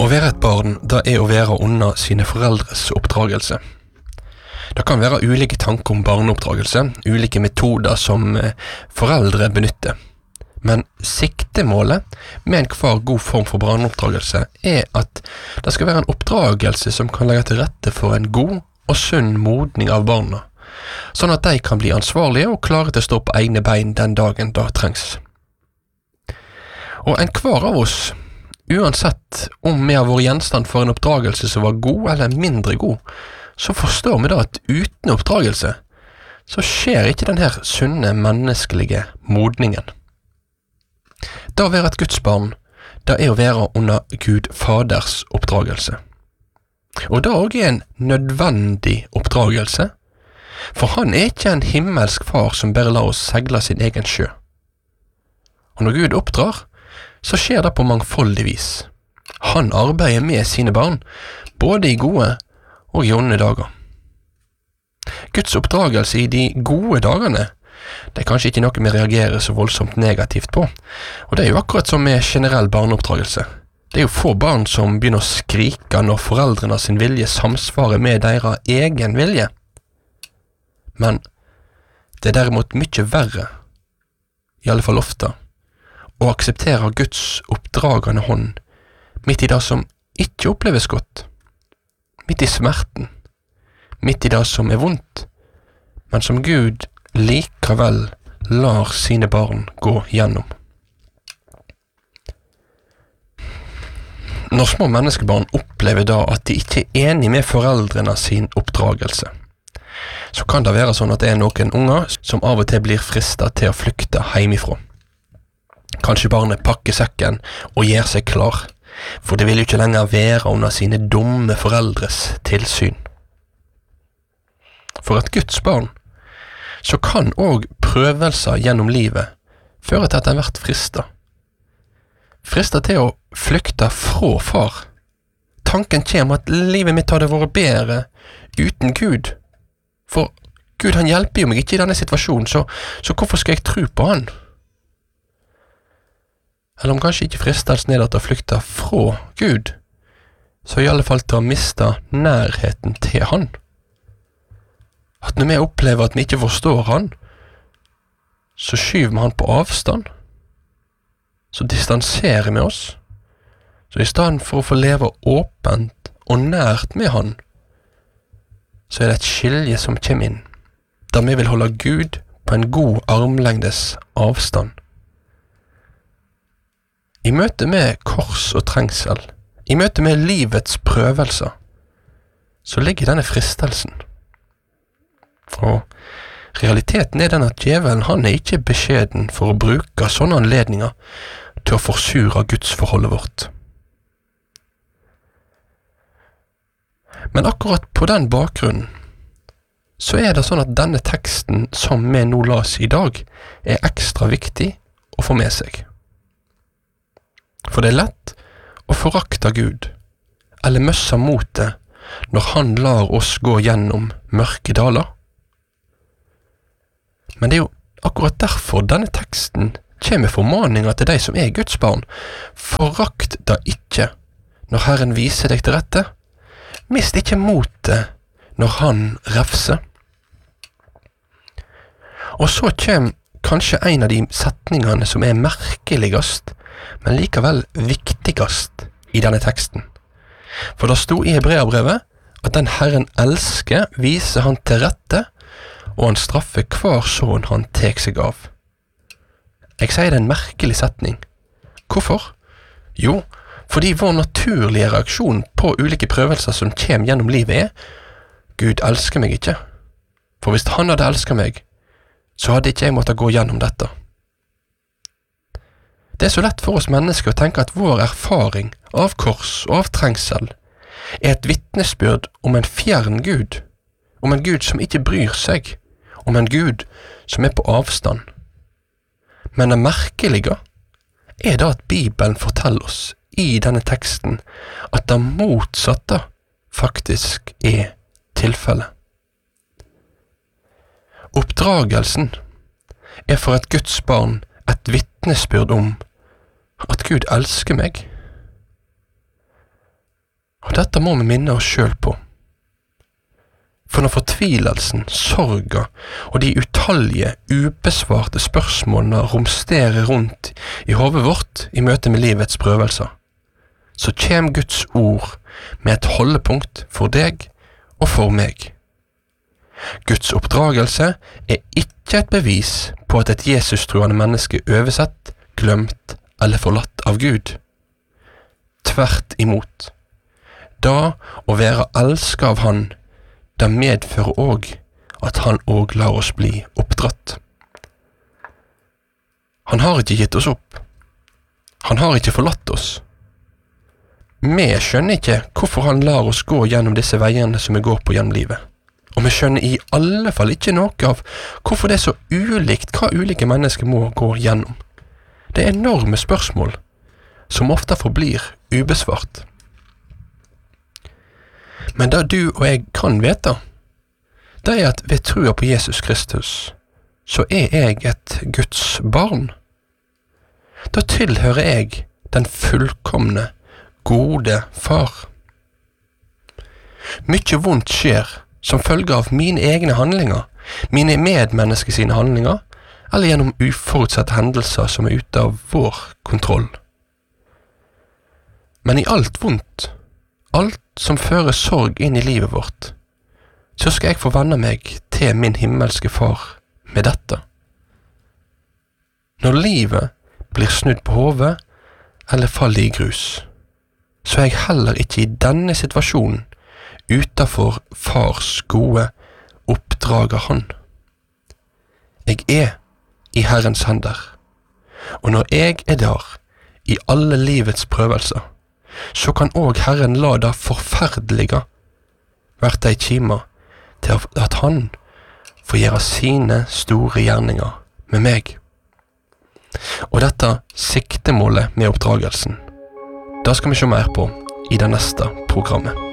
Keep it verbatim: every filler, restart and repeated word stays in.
Å være et barn, da er å være under sine foreldres oppdragelse. Det kan være ulike tanker om barneoppdragelse, ulike metoder som foreldre benytter. Men siktemålet med enhver god form for barneoppdragelse er at det skal være en oppdragelse som kan legge til rette for en god og sunn modning av barna, sånn at de kan bli ansvarlige og klare til å stå på egne bein den dagen det trengs. Og enhver av oss, uansett om vi har vært gjenstand for en oppdragelse som var god eller mindre god, så forstår vi da at uten oppdragelse, så skjer ikke denne sunne menneskelige modningen. Da å være et Guds barn, det er å være under Gud Faders oppdragelse. Og det også er en nødvendig oppdragelse, for han er ikke en himmelsk far som bare lar oss segle sin egen sjø. Og når Gud oppdrar, så skjer det på mangfoldig vis. Han arbeider med sine barn, både i gode og i onde dager. Guds oppdragelse i de gode dagene, det er kanskje ikke noe vi reagerer så voldsomt negativt på, og det er jo akkurat som med generell barneoppdragelse. Det er jo få barn som begynner å skrike når foreldrene sin vilje samsvarer med deres egen vilje. Men det er derimot mye verre, i alle fall ofte, å akseptere Guds oppdragende hånd midt i det som ikke oppleves godt, midt i smerten, midt i det som er vondt, men som Gud likevel lar sine barn gå gjennom. Når små menneskebarn opplever da at de ikke er enige med foreldrene sin oppdragelse, så kan det være sånn at det er noen unger som av og til blir fristet til å flykte hjemmefra. Kanskje barnet pakker sekken og gjør seg klar, for det vil jo ikke lenger være under sine dumme foreldres tilsyn. For et Guds barn, så kan også prøvelser gjennom livet føre til at en vært fristet. Fristet til å flykte fra far. Tanken kommer at livet mitt hadde vært bedre uten Gud. For Gud, han hjelper jo meg ikke i denne situasjonen, så, så hvorfor skal jeg tro på han? Eller om kanskje ikke fristelsen er at å flykte fra Gud, så i alle fall til å miste nærheten til han. At når vi opplever at vi ikke forstår han, så skyver vi han på avstand. Så distanserer vi oss. Så i stedet for å få leve åpent og nært med han, så er det et skilje som kommer inn, der vi vil holde Gud på en god armlengdes avstand. I møte med kors og trengsel, i møte med livets prøvelser, så ligger denne fristelsen. Og realiteten er den at djevelen han er ikke beskjeden for å bruke sånne anledninger til å forsure gudsforholdet vårt. Men akkurat på den bakgrunnen så er det sånn at denne teksten som vi nå las i dag er ekstra viktig å få med seg. For det er lett å forakte Gud eller møsse motet når han lar oss gå gjennom mørke daler. Men det er jo akkurat derfor denne teksten kommer formaninger til de som er Guds barn. Forakt da ikke når Herren viser deg til rette. Mist ikke motet når han refser. Og så kommer kanskje en av de setningene som er merkeligast, men likevel viktigast i denne teksten. For det sto i Hebreabrevet at den Herren elsker viser han til rette, og han straffer hver sånn han tek seg av. Jeg sier det er en merkelig setning. Hvorfor? Jo, fordi vår naturlige reaksjon på ulike prøvelser som kommer gjennom livet er Gud elsker meg ikke. For hvis han hadde elsket meg, så hadde ikke jeg måttet gå gjennom dette. Det er så lett for oss mennesker å tenke at vår erfaring av kors og av trengsel er et vitnesbyrd om en fjern Gud, om en Gud som ikke bryr seg, om en Gud som er på avstand. Men det merkelige er det at Bibelen forteller oss i denne teksten at det motsatte faktisk er tilfellet. Oppdragelsen er for et Guds barn et vitnesbyrd om at Gud elsker meg. Og dette må vi minne oss selv på. For når fortvilelsen, sorga og de utallige, ubesvarte spørsmålene romsterer rundt i hodet vårt i møte med livets prøvelser, så kjem Guds ord med et holdepunkt for deg og for meg. Guds oppdragelse er ikke et bevis på at et Jesus-troende menneske er oversett, glemt eller forlatt av Gud. Tvert imot. Da å være elsket av Han, det medfører òg at Han òg lar oss bli oppdratt. Han har ikke gitt oss opp. Han har ikke forlatt oss. Vi skjønner ikke hvorfor Han lar oss gå gjennom disse veiene som vi går på gjennom livet. Og vi skjønner i alle fall ikke noe av hvorfor det er så ulikt hva ulike mennesker må gå gjennom. Det er enorme spørsmål som ofte forblir ubesvart. Men det du og jeg kan vite, det er at ved trua på Jesus Kristus, så er jeg et Guds barn. Da tilhører jeg den fullkomne, gode far. Mykje vondt skjer som følge av mine egne handlinger, mine medmennesker sine handlinger, eller gjennom uforutsette hendelser som er ute av vår kontroll. Men i alt vondt, alt som fører sorg inn i livet vårt, så skal jeg få vende meg til min himmelske far med dette. Når livet blir snudd på hodet eller faller i grus, så er jeg heller ikke i denne situasjonen utenfor fars gode oppdrager Han. Jeg er i Herrens hender, og når jeg er der i alle livets prøvelser, så kan òg Herren la det forferdelige være ei kime til at Han får gjøre sine store gjerninger med meg. Og dette siktemålet med oppdragelsen, det skal vi se mer på i det neste programmet.